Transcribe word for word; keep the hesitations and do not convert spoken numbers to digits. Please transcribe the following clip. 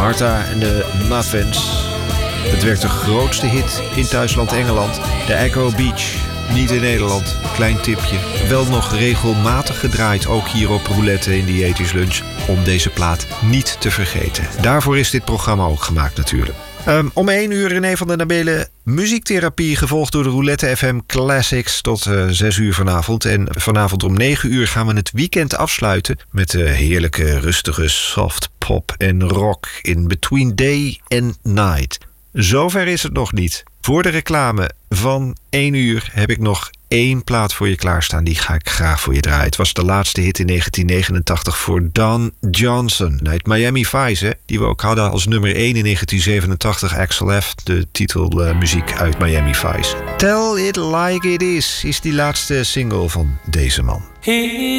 Martha en de Muffins. Het werd de grootste hit in thuisland Engeland. De Echo Beach, niet in Nederland. Klein tipje. Wel nog regelmatig gedraaid, ook hier op Roulette in de tachtiger Lunch, om deze plaat niet te vergeten. Daarvoor is dit programma ook gemaakt natuurlijk. Um, om één uur René van der Nabelen muziektherapie, gevolgd door de Roulette F M Classics tot uh, zes uur vanavond. En vanavond om negen uur gaan we het weekend afsluiten met de heerlijke, rustige soft pop en rock in Between Day and Night. Zover is het nog niet. Voor de reclame van één uur heb ik nog één plaat voor je klaarstaan. Die ga ik graag voor je draaien. Het was de laatste hit in negentien negenentachtig voor Don Johnson. Het Miami Vice, hè, die we ook hadden als nummer één in negentien zevenentachtig. Axel F, de titelmuziek uit Miami Vice. Tell It Like It Is is die laatste single van deze man.